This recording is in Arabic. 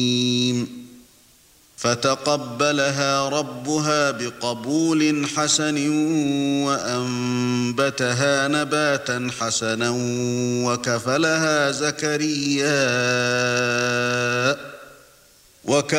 فتقبلها ربها بقبول حسن وأنبتها نباتا حسنا وكفلها زكريا